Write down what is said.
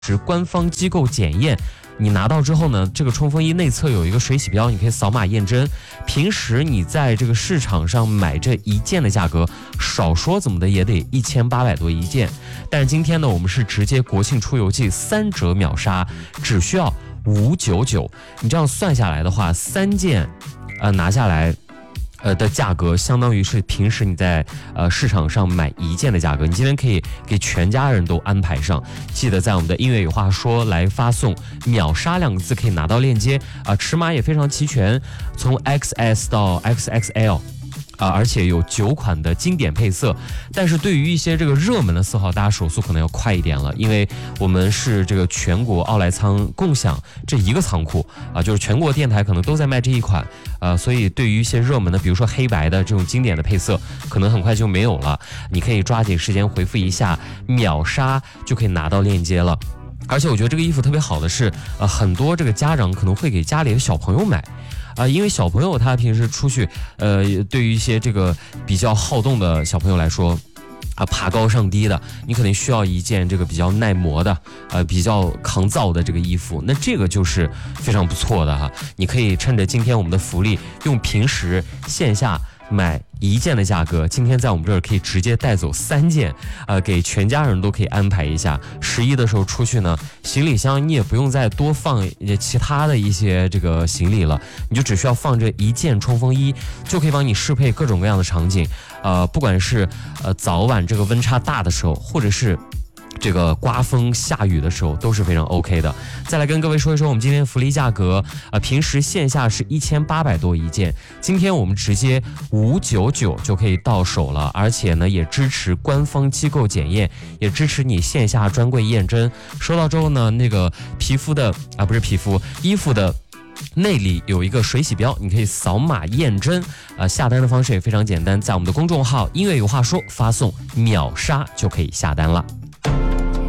是官方机构检验。你拿到之后呢，这个冲锋衣内侧有一个水洗标，你可以扫码验真。平时你在这个市场上买这一件的价格，少说怎么的也得1800多一件。但是今天呢，我们是直接国庆出游季3折秒杀，只需要599。你这样算下来的话，3件拿下来。的价格相当于是平时你在市场上买一件的价格，你今天可以给全家人都安排上。记得在我们的音乐有话说来发送秒杀2个字，可以拿到链接尺码也非常齐全，从 XS 到 XXL。而且有9款的经典配色，但是对于一些这个热门的色号，大家手速可能要快一点了，因为我们是这个全国奥莱仓共享这一个仓库就是全国电台可能都在卖这一款所以对于一些热门的，比如说黑白的这种经典的配色，可能很快就没有了。你可以抓紧时间回复一下秒杀，就可以拿到链接了。而且我觉得这个衣服特别好的是，很多这个家长可能会给家里的小朋友买。因为小朋友他平时出去，对于一些这个比较好动的小朋友来说，爬高上低的，你肯定需要一件这个比较耐磨的，比较抗造的这个衣服。那这个就是非常不错的哈，你可以趁着今天我们的福利，用平时线下买一件的价格，今天在我们这儿可以直接带走3件，给全家人都可以安排一下。11的时候出去呢，行李箱你也不用再多放其他的一些这个行李了，你就只需要放这一件冲锋衣，就可以帮你适配各种各样的场景。不管是早晚这个温差大的时候，或者是这个刮风下雨的时候都是非常 OK 的。再来跟各位说一说我们今天福利价格，平时线下是1800多一件，今天我们直接599就可以到手了，而且呢也支持官方机构检验，也支持你线下专柜验真。收到之后呢，那个衣服的内里有一个水洗标，你可以扫码验真。下单的方式也非常简单，在我们的公众号音乐有话说发送秒杀就可以下单了。